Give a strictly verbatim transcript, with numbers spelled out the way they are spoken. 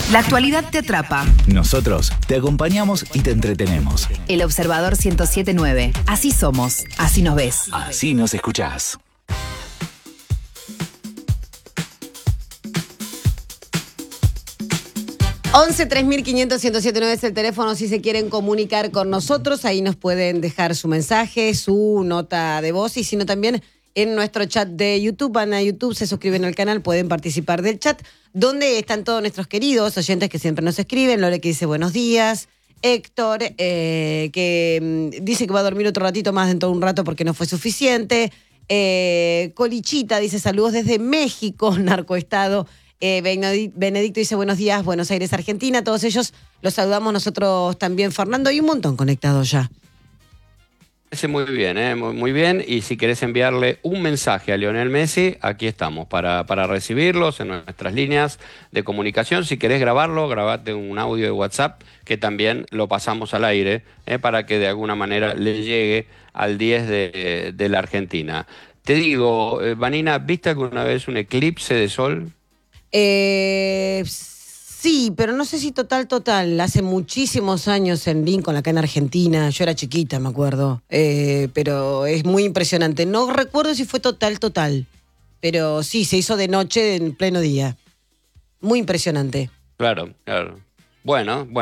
La actualidad te atrapa. Nosotros te acompañamos y te entretenemos. El Observador ciento siete punto nueve. Así somos, así nos ves. Así nos escuchás. once tres mil quinientos ciento siete punto nueve es el teléfono si se quieren comunicar con nosotros. Ahí nos pueden dejar su mensaje, su nota de voz y si no también en nuestro chat de YouTube. Van a YouTube, se suscriben al canal, pueden participar del chat, donde están todos nuestros queridos oyentes que siempre nos escriben. Lore que dice buenos días. Héctor, eh, que mm, dice que va a dormir otro ratito más dentro de un rato porque no fue suficiente. Eh, Colichita dice saludos desde México, narcoestado. Eh, Benedicto dice buenos días, Buenos Aires, Argentina. Todos ellos los saludamos nosotros también, Fernando. Hay un montón conectados ya. Muy bien, ¿eh? muy, muy bien. Y si querés enviarle un mensaje a Lionel Messi, aquí estamos para, para recibirlos en nuestras líneas de comunicación. Si querés grabarlo, grabate un audio de WhatsApp que también lo pasamos al aire ¿eh? para que de alguna manera le llegue al diez de, de la Argentina. Te digo, eh, Vanina, ¿viste alguna vez un eclipse de sol? Eh, sí, pero no sé si total, total. Hace muchísimos años en Lincoln, acá en Argentina. Yo era chiquita, me acuerdo. Eh, pero es muy impresionante. No recuerdo si fue total, total. Pero sí, se hizo de noche en pleno día. Muy impresionante. Claro, claro. Bueno, bueno.